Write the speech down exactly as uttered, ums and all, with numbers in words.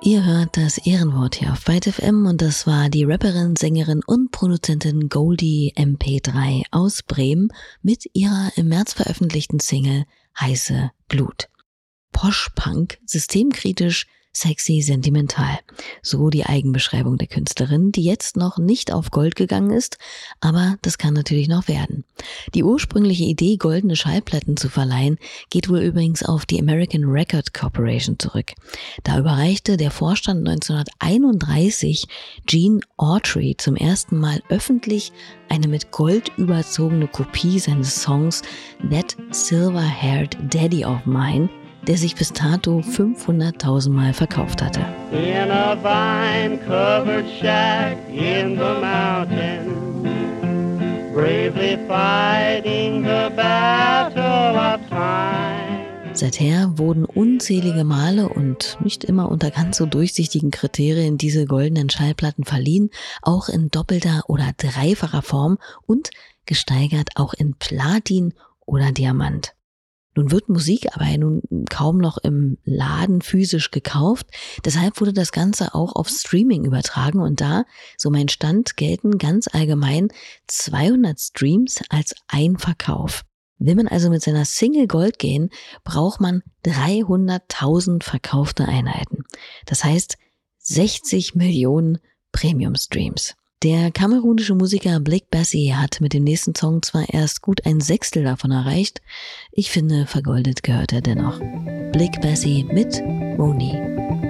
Ihr hört das Ehrenwort hier auf Byte F M und das war die Rapperin, Sängerin und Produzentin Goldie M P drei aus Bremen mit ihrer im März veröffentlichten Single Heiße Glut. Posh-Punk, systemkritisch, sexy, sentimental. So die Eigenbeschreibung der Künstlerin, die jetzt noch nicht auf Gold gegangen ist, aber das kann natürlich noch werden. Die ursprüngliche Idee, goldene Schallplatten zu verleihen, geht wohl übrigens auf die American Record Corporation zurück. Da überreichte der Vorstand neunzehnhunderteinunddreißig Gene Autry zum ersten Mal öffentlich eine mit Gold überzogene Kopie seines Songs That Silver-Haired Daddy of Mine, der sich bis dato fünfhunderttausend Mal verkauft hatte. In a vine-covered shack in the mountains, bravely fighting the battle of time. Seither wurden unzählige Male und nicht immer unter ganz so durchsichtigen Kriterien diese goldenen Schallplatten verliehen, auch in doppelter oder dreifacher Form und gesteigert auch in Platin oder Diamant. Nun wird Musik aber nun kaum noch im Laden physisch gekauft, deshalb wurde das Ganze auch auf Streaming übertragen und da, so mein Stand, gelten ganz allgemein zweihundert Streams als ein Verkauf. Will man also mit seiner Single Gold gehen, braucht man dreihunderttausend verkaufte Einheiten. Das heißt sechzig Millionen Premium-Streams. Der kamerunische Musiker Blick Bassi hat mit dem nächsten Song zwar erst gut ein Sechstel davon erreicht, ich finde, vergoldet gehört er dennoch. Blick Bassi mit Moni.